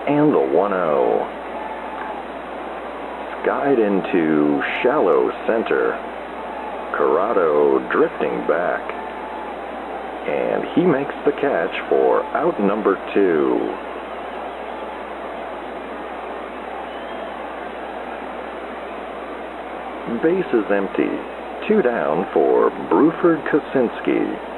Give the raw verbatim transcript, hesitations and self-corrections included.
and the one oh. Skied into shallow center. Corrado drifting back. And he makes the catch for out number two. Base is empty. Two down for Bruford Kosinski.